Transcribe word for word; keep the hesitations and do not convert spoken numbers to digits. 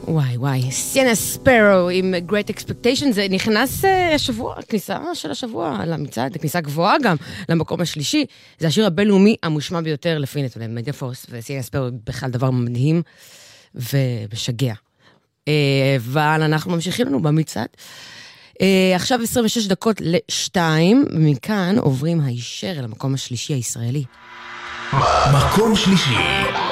וואי וואי, סיאנה ספארו עם Great Expectations, זה נכנס השבוע, הכניסה של השבוע למצעד, הכניסה גבוהה גם למקום השלישי, זה השיר הבינלאומי המושמע ביותר לפי נתוני מדיה פורס, וסיאנה ספארו בכלל דבר מדהים ומשגע. אבל אנחנו ממשיכים לנו במצעד. עכשיו עשרים ושש דקות לשתיים, ומכאן עוברים הישר אל המקום השלישי הישראלי. מקום שלישי.